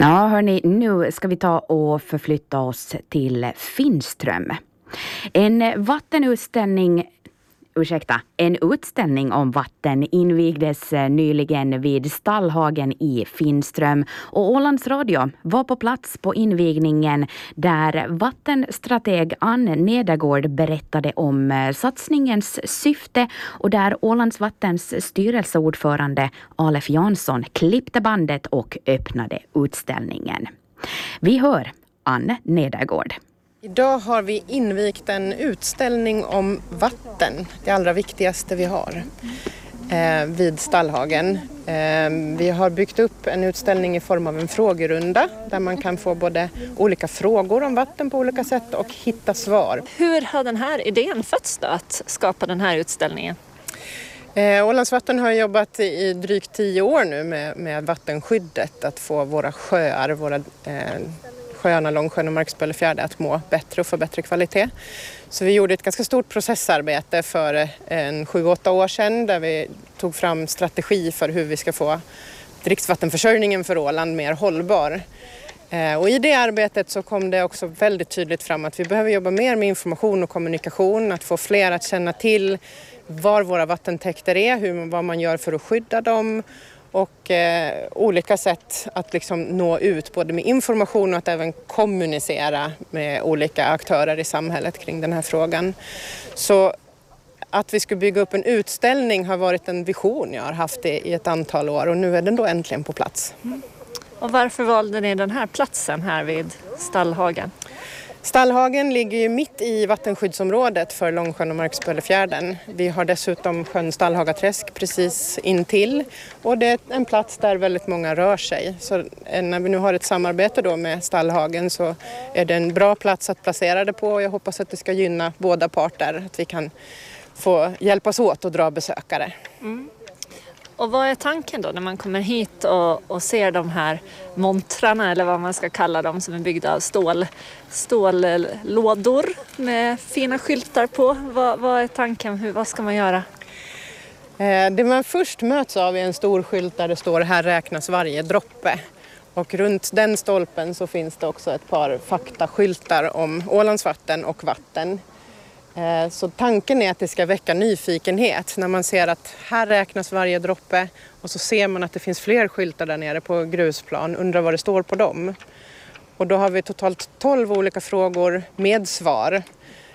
Ja, hörni, nu ska vi ta och förflytta oss till Finström. En utställning om vatten invigdes nyligen vid Stallhagen i Finström, och Ålands Radio var på plats på invigningen där vattenstrateg Ann Nedergård berättade om satsningens syfte och där Ålands Vattens styrelseordförande Alef Jansson klippte bandet och öppnade utställningen. Vi hör Ann Nedergård. Idag har vi invigt en utställning om vatten, det allra viktigaste vi har, vid Stallhagen. Vi har byggt upp en utställning i form av en frågerunda där man kan få både olika frågor om vatten på olika sätt och hitta svar. Hur har den här idén fötts då, att skapa den här utställningen? Ålands Vatten har jobbat i drygt 10 år nu med vattenskyddet, att få våra sjöar, sjöarna Långsjön och Markspöllefjärde att må bättre och få bättre kvalitet. Så vi gjorde ett ganska stort processarbete för 7-8 år sedan där vi tog fram strategi för hur vi ska få dricksvattenförsörjningen för Åland mer hållbar. Och i det arbetet så kom det också väldigt tydligt fram att vi behöver jobba mer med information och kommunikation, att få fler att känna till var våra vattentäkter är, vad man gör för att skydda dem och olika sätt att liksom nå ut både med information och att även kommunicera med olika aktörer i samhället kring den här frågan. Så att vi skulle bygga upp en utställning har varit en vision jag har haft i ett antal år, och nu är den då äntligen på plats. Och varför valde ni den här platsen här vid Stallhagen? Stallhagen ligger ju mitt i vattenskyddsområdet för Långsjön och Markspöllefjärden. Vi har dessutom sjön Stallhagaträsk precis intill, och det är en plats där väldigt många rör sig. Så när vi nu har ett samarbete då med Stallhagen så är det en bra plats att placera det på, och jag hoppas att det ska gynna båda parter, att vi kan få hjälpas åt och dra besökare. Och vad är tanken då när man kommer hit och ser de här montrarna, eller vad man ska kalla dem, som är byggda av stållådor med fina skyltar på? Vad är tanken? Vad ska man göra? Det man först möts av är en stor skylt där det står "Här räknas varje droppe". Och runt den stolpen så finns det också ett par faktaskyltar om Ålands vatten och vatten. Så tanken är att det ska väcka nyfikenhet när man ser att här räknas varje droppe, och så ser man att det finns fler skyltar där nere på grusplan, undrar vad det står på dem. Och då har vi totalt 12 olika frågor med svar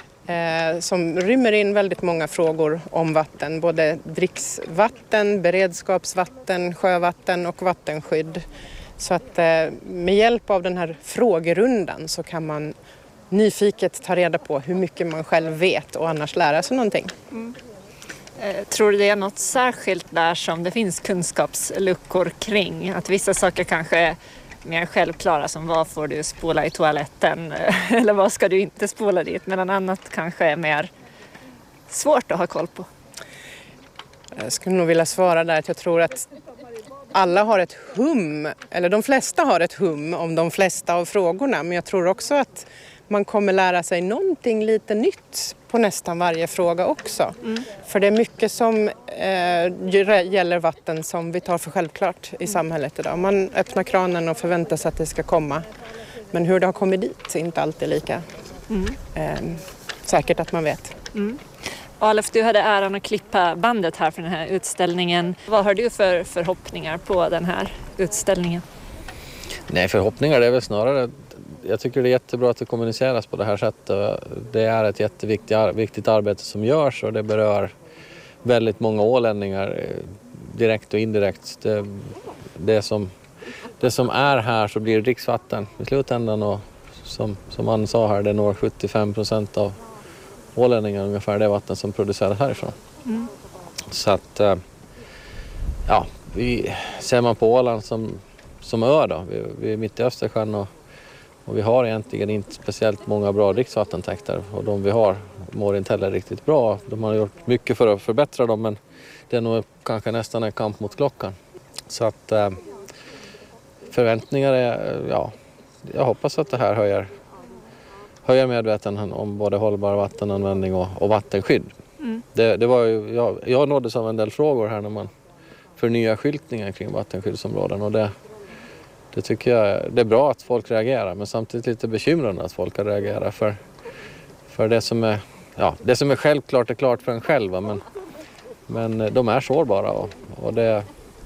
som rymmer in väldigt många frågor om vatten, både dricksvatten, beredskapsvatten, sjövatten och vattenskydd. Så att med hjälp av den här frågerundan så kan man nyfiket ta reda på hur mycket man själv vet och annars lära sig någonting. Tror du det är något särskilt där som det finns kunskapsluckor kring? Att vissa saker kanske är mer självklara, som vad får du spola i toaletten eller vad ska du inte spola dit, medan annat kanske är mer svårt att ha koll på? Jag skulle nog vilja svara där att jag tror att alla har ett hum, eller de flesta har ett hum om de flesta av frågorna, men jag tror också att man kommer lära sig någonting lite nytt på nästan varje fråga också. För det är mycket som gäller vatten som vi tar för självklart i samhället idag. Man öppnar kranen och förväntar sig att det ska komma. Men hur det har kommit dit är inte alltid lika säkert att man vet. Alef, du hade äran att klippa bandet här för den här utställningen. Vad har du för förhoppningar på den här utställningen? Nej, förhoppningar det är väl snarare... Jag tycker det är jättebra att det kommuniceras på det här sättet. Det är ett jätteviktigt arbete som görs, och det berör väldigt många ålänningar direkt och indirekt. Det som är här så blir det dricksvatten i slutändan, och som man sa här, det når 75% av ålänningar ungefär det vatten som produceras härifrån. Så att ser man på Åland som ö då, vi är mitt i Östersjön, och vi har egentligen inte speciellt många bra dricksvattentäkter, och de vi har mår inte heller riktigt bra. De har gjort mycket för att förbättra dem, men det är nog kanske nästan en kamp mot klockan. Så att förväntningar är, jag hoppas att det här höjer medvetenheten om både hållbar vattenanvändning och vattenskydd. Det var ju, jag nåddes av en del frågor här när man förnyar skyltningen kring vattenskyddsområden, och det Det tycker jag det är bra att folk reagerar, men samtidigt lite bekymrande att folk reagerar för det som är självklart är klart för en själv, men de är sårbara och det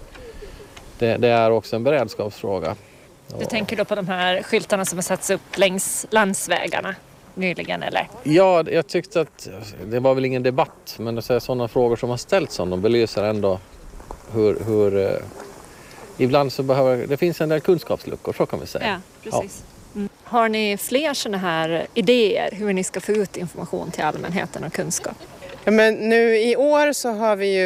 är också en beredskapsfråga. Du tänker då på de här skyltarna som har satts upp längs landsvägarna nyligen, eller? Ja, jag tyckte att det var väl ingen debatt, men det är sådana frågor som har ställts om de belyser ändå hur ibland så det finns en del kunskapsluckor, så kan vi säga. Ja, precis. Ja. Har ni fler sådana här idéer hur ni ska få ut information till allmänheten och kunskap? Ja, men nu i år så har vi ju